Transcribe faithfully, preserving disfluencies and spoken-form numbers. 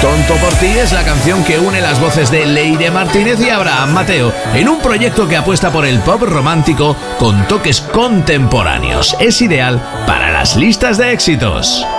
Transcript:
Tonto por ti es la canción que une las voces de Leire Martínez y Abraham Mateo en un proyecto que apuesta por el pop romántico con toques contemporáneos. Es ideal para las listas de éxitos.